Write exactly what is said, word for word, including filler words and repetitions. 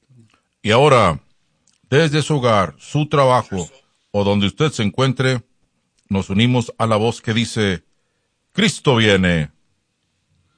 Y ahora, desde su hogar, su trabajo o donde usted se encuentre, nos unimos a la voz que dice, Cristo viene.